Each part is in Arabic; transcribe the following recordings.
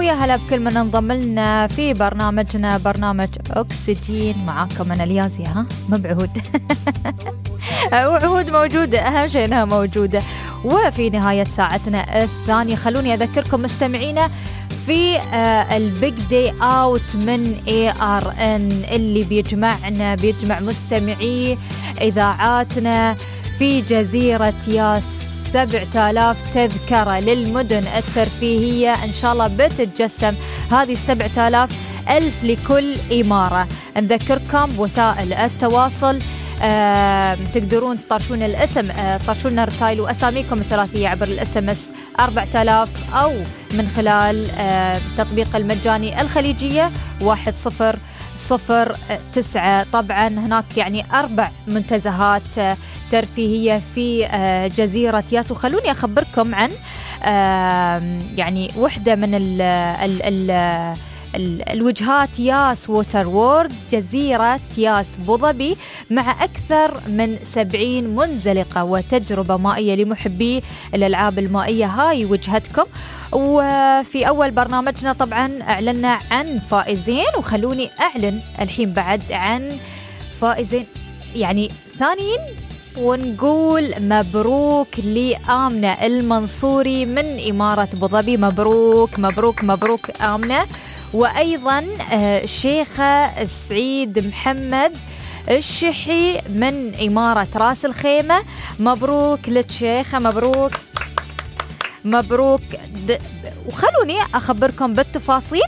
ويا هلا بكل من انضم لنا في برنامجنا برنامج أكسجين. معاكم أنا اليازية، ها مبعود وعهود موجودة، أهم شيء أنها موجودة. وفي نهاية ساعتنا الثانية خلوني أذكركم مستمعينا في البيج داي اوت من ARN اللي بيجمع مستمعي إذاعاتنا في جزيرة ياس. 7000 تذكرة للمدن الترفيهية إن شاء الله بتتجسم هذه 7000 ألف لكل إمارة. نذكركم بوسائل التواصل، تقدرون تطرشون الاسم، طرشونا رسائل وأساميكم الثلاثية عبر الSMS 4000 أو من خلال تطبيق المجاني الخليجية 1009. طبعا هناك يعني 4 منتزهات ترفيهية في جزيرة ياس. وخلوني أخبركم عن يعني واحدة من الوجهات ياس ووتر وورد، جزيرة ياس بوظبي، مع أكثر من 70 منزلقة وتجربة مائية لمحبي الألعاب المائية. هاي وجهتكم. وفي أول برنامجنا طبعا أعلنا عن فائزين، وخلوني أعلن الحين بعد عن فائزين يعني ثانيين، ونقول مبروك لآمنة المنصوري من إمارة أبوظبي. مبروك مبروك مبروك آمنة. وأيضا الشيخة سعيد محمد الشحي من إمارة راس الخيمة. مبروك للشيخة، مبروك مبروك. وخلوني أخبركم بالتفاصيل.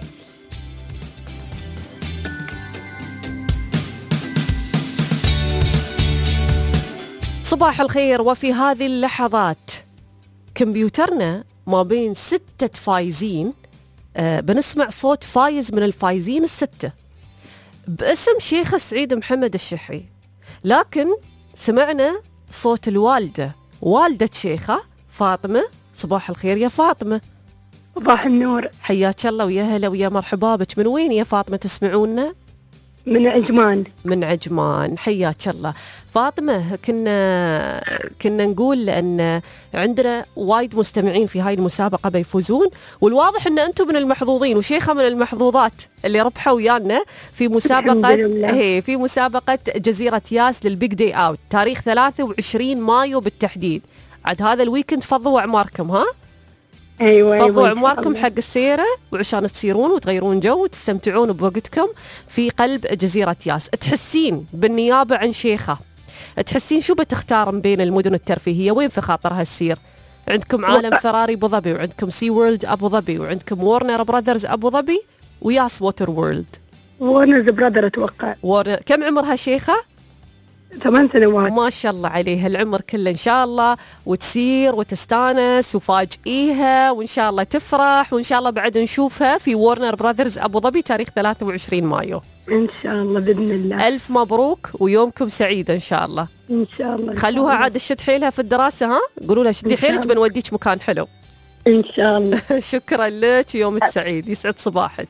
صباح الخير. وفي هذه اللحظات كمبيوترنا ما بين 6 فايزين، بنسمع صوت فايز من الفايزين ال6 باسم شيخة سعيد محمد الشحي، لكن سمعنا صوت الوالدة، والدة شيخة فاطمة. صباح الخير يا فاطمة. صباح النور، حياك الله ويا هلا ويا مرحبا بك. من وين يا فاطمة تسمعونا؟ من عجمان. من عجمان، حياك الله. فاطمة، كنا نقول أن عندنا وايد مستمعين في هاي المسابقة بيفوزون، والواضح أن أنتم من المحظوظين، وشيخة من المحظوظات اللي ربحوا ويانا في مسابقة جزيرة ياس للبيج داي اوت تاريخ 23 مايو بالتحديد. عاد هذا الويكند فضوا أعماركم، ها؟ أيوة فضوا عمركم حق السيرة، وعشان تصيرون وتغيرون جو وتستمتعون بوقتكم في قلب جزيرة ياس. تحسين بالنيابة عن شيخة، تحسين شو بتختار من بين المدن الترفيهية؟ وين في خاطرها السير؟ عندكم عالم فراري أبو ظبي، وعندكم سي وورلد أبو ظبي، وعندكم وورنر براذرز أبو ظبي، وياس ووتر وورلد. وورنر براذر أتوقع. كم عمرها شيخة؟ 8 سنوات. ما شاء الله عليها، العمر كله إن شاء الله، وتسير وتستانس وفاجئيها، وإن شاء الله تفرح، وإن شاء الله بعد نشوفها في وورنر براذرز أبو ظبي تاريخ 23 مايو إن شاء الله بإذن الله. ألف مبروك ويومكم سعيد إن شاء الله. إن شاء الله. خلوها عاد تشد حيلها في الدراسة، ها؟ قولوا لها شدي حيلك بنوديك مكان حلو إن شاء الله. شكرا لك ويومك سعيد، يسعد صباحك.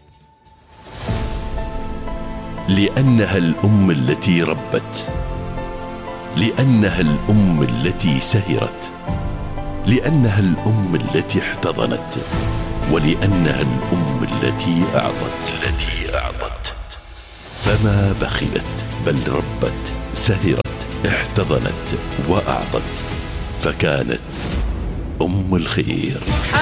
لأنها الأم التي ربت، لأنها الأم التي سهرت، لأنها الأم التي احتضنت، ولأنها الأم التي أعطت. فما بخلت بل ربت، سهرت، احتضنت وأعطت، فكانت أم الخير.